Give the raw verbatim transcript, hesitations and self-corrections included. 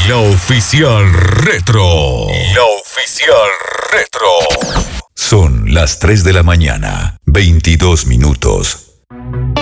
La Oficial Retro. La Oficial Retro. Son las tres de la mañana, veintidós minutos.